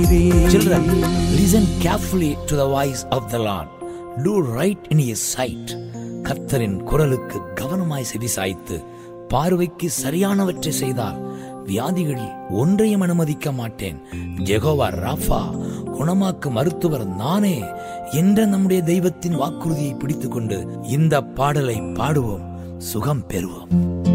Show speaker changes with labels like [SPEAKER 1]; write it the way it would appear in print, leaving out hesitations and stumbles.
[SPEAKER 1] Children, listen carefully to the voice of the Lord. Do right in His sight. கர்த்தரின் குரலுக்கு கவனமாய் செவிசாய்த்து பார்வைக்கு சரியானவற்றை செய்தால் வியாதிகளில் ஒன்றையும் அனுமதிக்க மாட்டேன். யெகோவா ராஃபா, குணமாக்கு மருத்துவர் நானே என்ற நம்முடைய தெய்வத்தின் வாக்குறுதியை பிடித்துக் கொண்டு இந்த பாடலை பாடுவோம், சுகம் பெறுவோம்.